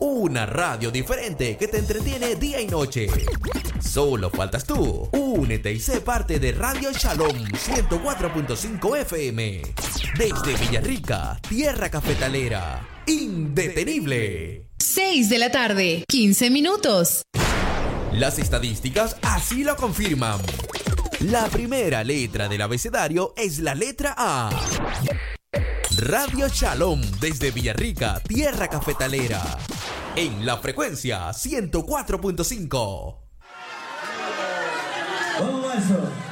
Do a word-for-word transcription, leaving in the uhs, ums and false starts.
Una radio diferente que te entretiene día y noche. Solo faltas tú. Únete y sé parte de Radio Shalom ciento cuatro punto cinco F M. Desde Villarrica, tierra cafetalera. Indetenible. seis de la tarde, quince minutos. Las estadísticas así lo confirman. La primera letra del abecedario es la letra A. Radio Shalom desde Villarrica, tierra cafetalera. En la frecuencia ciento cuatro punto cinco. Vamos a eso.